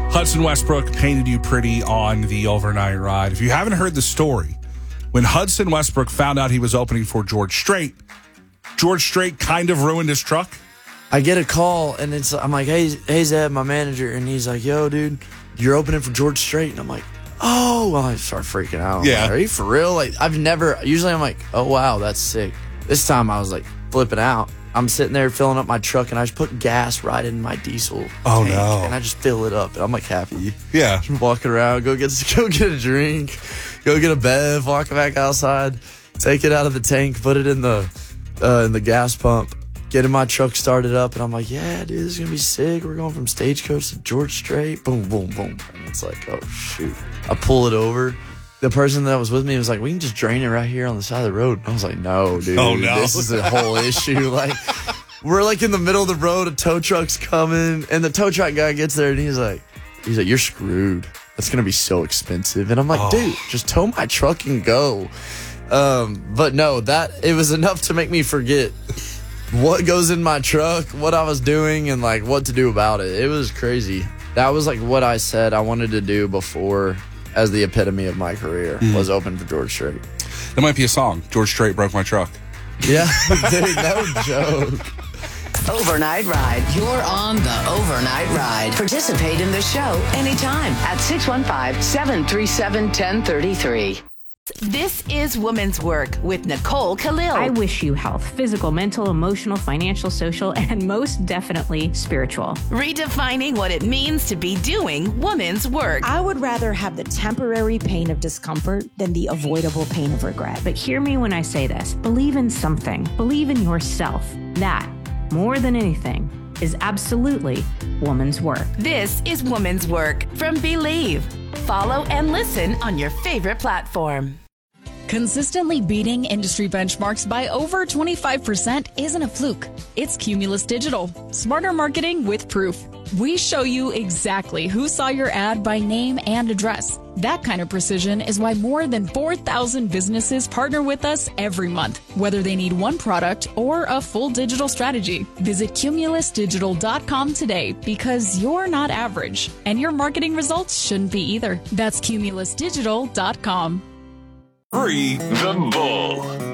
Hudson Westbrook painted you pretty on the overnight ride. If you haven't heard the story, when Hudson Westbrook found out he was opening for George Strait kind of ruined his truck. I get a call, and I'm like, hey, Zeb, my manager, and he's like, yo, dude, you're opening for George Strait. And I'm like, oh, well, I start freaking out. Yeah. Like, are you for real? Like, usually I'm like, oh, wow, that's sick. This time I was like flipping out. I'm sitting there filling up my truck, and I just put gas right in my diesel tank, no. and I just fill it up, and I'm like happy. Yeah. Just walking around, go get a drink, go get a bev, walk back outside, take it out of the tank, put it in the gas pump, getting my truck started up, and I'm like, yeah, dude, this is gonna be sick. We're going from Stagecoach to George Strait. Boom, boom, boom. And it's like, oh shoot. I pull it over. The person that was with me was like, we can just drain it right here on the side of the road. And I was like, no, dude. Oh, no. This is a whole issue. Like, we're like in the middle of the road, a tow truck's coming, and the tow truck guy gets there, and he's like, you're screwed. That's gonna be so expensive. And I'm like, dude, just tow my truck and go. But no, it was enough to make me forget what goes in my truck, what I was doing, and like what to do about it. It was crazy. That was like what I said I wanted to do before, as the epitome of my career, was open for George Strait. That might be a song. George Strait broke my truck. Yeah, dude, no joke. Overnight Ride. You're on the Overnight Ride. Participate in the show anytime at 615-737-1033. This is Woman's Work with Nicole Khalil. I wish you health, physical, mental, emotional, financial, social, and most definitely spiritual. Redefining what it means to be doing woman's work. I would rather have the temporary pain of discomfort than the avoidable pain of regret. But hear me when I say this. Believe in something. Believe in yourself. That, more than anything, is absolutely woman's work. This is Woman's Work from Believe. Follow and listen on your favorite platform. Consistently beating industry benchmarks by over 25% isn't a fluke. It's Cumulus Digital. Smarter marketing with proof. We show you exactly who saw your ad by name and address. That kind of precision is why more than 4,000 businesses partner with us every month, whether they need one product or a full digital strategy. Visit cumulusdigital.com today, because you're not average, and your marketing results shouldn't be either. That's cumulusdigital.com. Free the Bull.